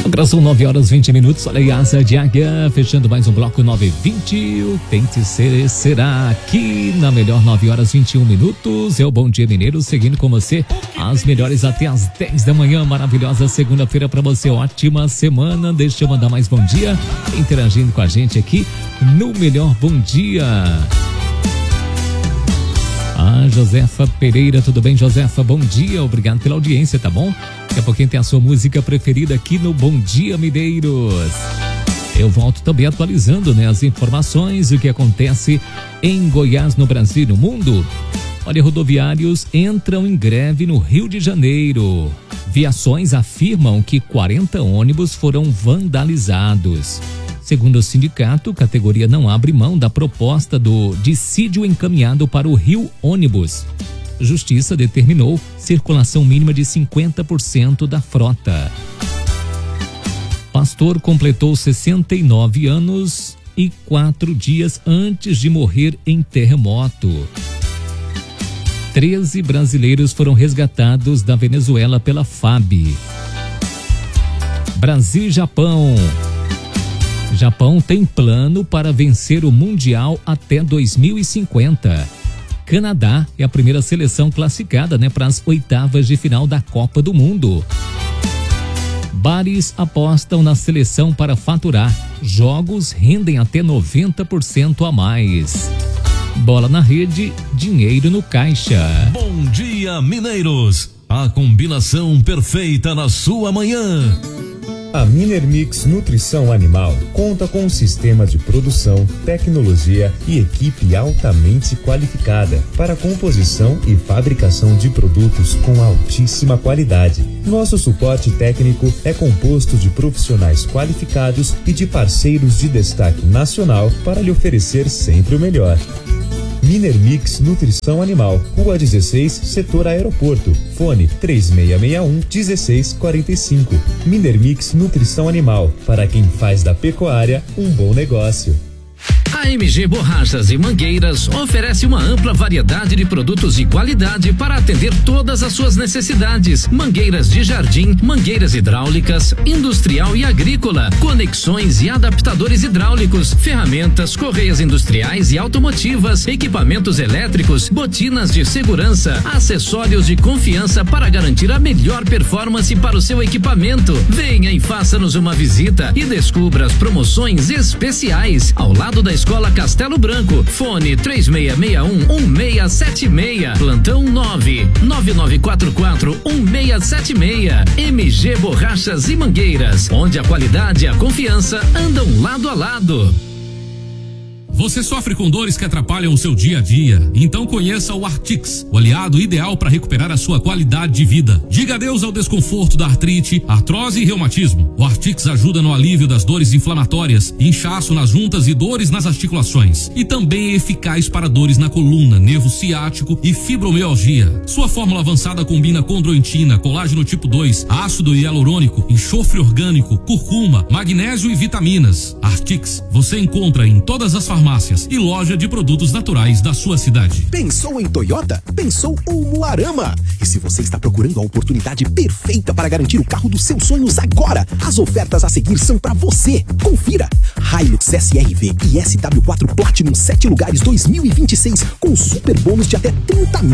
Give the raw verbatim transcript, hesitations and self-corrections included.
Agora são nove horas e vinte minutos. Olha aí, Asa de Águia, fechando mais um bloco nove e vinte. O Tente Ser será aqui na melhor nove horas e vinte e um minutos. É o Bom Dia Mineiro, seguindo com você as melhores até as dez da manhã. Maravilhosa segunda-feira pra você, ótima semana. Deixa eu mandar mais bom dia, interagindo com a gente aqui no Melhor Bom Dia. Ah, Josefa Pereira, tudo bem, Josefa? Bom dia, obrigado pela audiência, tá bom? Daqui a pouquinho tem a sua música preferida aqui no Bom Dia Mineiros. Eu volto também atualizando, né, as informações, o que acontece em Goiás, no Brasil e no mundo. Olha, rodoviários entram em greve no Rio de Janeiro. Viações afirmam que quarenta ônibus foram vandalizados. Segundo o sindicato, a categoria não abre mão da proposta do dissídio encaminhado para o Rio Ônibus. Justiça determinou circulação mínima de cinquenta por cento da frota. Pastor completou sessenta e nove anos e quatro dias antes de morrer em terremoto. treze brasileiros foram resgatados da Venezuela pela F A B. Brasil e Japão. Japão tem plano para vencer o Mundial até dois mil e cinquenta. Canadá é a primeira seleção classificada, né, para as oitavas de final da Copa do Mundo. Bares apostam na seleção para faturar. Jogos rendem até noventa por cento a mais. Bola na rede, dinheiro no caixa. Bom dia, Mineiros. A combinação perfeita na sua manhã. A Minermix Nutrição Animal conta com um sistema de produção, tecnologia e equipe altamente qualificada para a composição e fabricação de produtos com altíssima qualidade. Nosso suporte técnico é composto de profissionais qualificados e de parceiros de destaque nacional para lhe oferecer sempre o melhor. Minermix Nutrição Animal, Rua dezesseis, Setor Aeroporto. Fone três seis seis um, um seis quatro cinco. Minermix Nutrição Animal, para quem faz da pecuária um bom negócio. A M G Borrachas e Mangueiras oferece uma ampla variedade de produtos de qualidade para atender todas as suas necessidades. Mangueiras de jardim, mangueiras hidráulicas, industrial e agrícola, conexões e adaptadores hidráulicos, ferramentas, correias industriais e automotivas, equipamentos elétricos, botinas de segurança, acessórios de confiança para garantir a melhor performance para o seu equipamento. Venha e faça-nos uma visita e descubra as promoções especiais ao lado da Escola Castelo Branco. Fone três seis seis um, um seis sete seis. Plantão nove nove nove quatro quatro um seis sete seis. M G Borrachas e Mangueiras, onde a qualidade e a confiança andam lado a lado. Você sofre com dores que atrapalham o seu dia a dia? Então conheça o Artix, o aliado ideal para recuperar a sua qualidade de vida. Diga adeus ao desconforto da artrite, artrose e reumatismo. O Artix ajuda no alívio das dores inflamatórias, inchaço nas juntas e dores nas articulações. E também é eficaz para dores na coluna, nervo ciático e fibromialgia. Sua fórmula avançada combina condroitina, colágeno tipo dois, ácido hialurônico, enxofre orgânico, curcuma, magnésio e vitaminas. Artix você encontra em todas as farmácias e loja de produtos naturais da sua cidade. Pensou em Toyota? Pensou Umuarama. E se você está procurando a oportunidade perfeita para garantir o carro dos seus sonhos agora, as ofertas a seguir são para você. Confira. Hilux S R V e S W quatro Platinum sete lugares dois mil e vinte e seis com super bônus de até trinta mil